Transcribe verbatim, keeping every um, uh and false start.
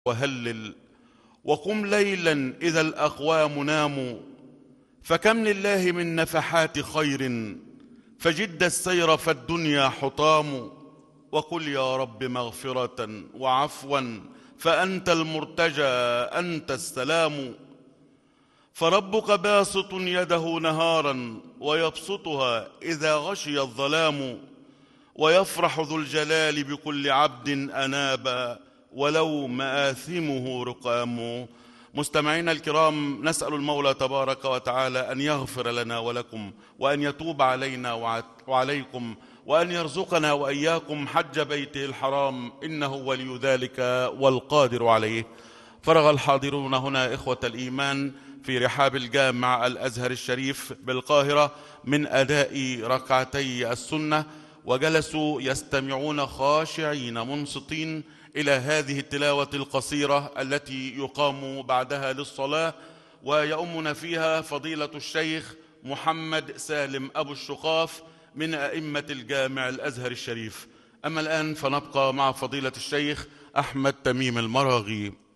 وهلل وقم ليلا إذا الأقوام ناموا، فكم لله من نفحات خير، فجد السير فالدنيا حطام. وقل يا رب مغفرة وعفوا، فأنت المرتجى أنت السلام. فربك باسط يده نهارا، ويبسطها إذا غشي الظلام. ويفرح ذو الجلال بكل عبد أناب، ولو مآثمه رقام. مستمعينا الكرام، نسأل المولى تبارك وتعالى أن يغفر لنا ولكم، وأن يتوب علينا وعليكم، وأن يرزقنا وإياكم حج بيته الحرام، إنه ولي ذلك والقادر عليه. فرغ الحاضرون هنا إخوة الإيمان في رحاب الجامع الأزهر الشريف بالقاهرة من أداء ركعتي السنة، وجلسوا يستمعون خاشعين منصتين إلى هذه التلاوة القصيرة التي يقام بعدها للصلاة، ويؤمنا فيها فضيلة الشيخ محمد سالم أبو الشقاف من أئمة الجامع الأزهر الشريف. أما الآن فنبقى مع فضيلة الشيخ أحمد تميم المراغي.